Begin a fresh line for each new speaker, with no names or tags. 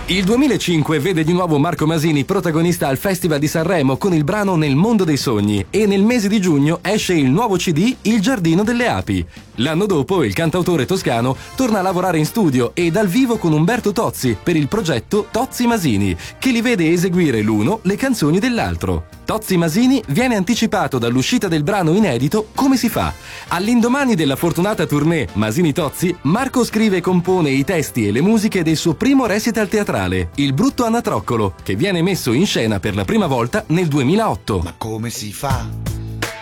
Il 2005 vede di nuovo Marco Masini protagonista al Festival di Sanremo con il brano Nel mondo dei sogni e nel mese di giugno esce il nuovo CD Il giardino delle api. L'anno dopo il cantautore toscano torna a lavorare in studio e dal vivo con Umberto Tozzi per il progetto Tozzi Masini, che li vede eseguire l'uno le canzoni dell'altro. Tozzi Masini viene anticipato dall'uscita del brano inedito Come si fa. All'indomani della fortunata tournée Masini-Tozzi, Marco scrive e compone i testi e le musiche del suo primo recital teatrale, Il brutto anatroccolo, che viene messo in scena per la prima volta nel 2008.
Ma come si fa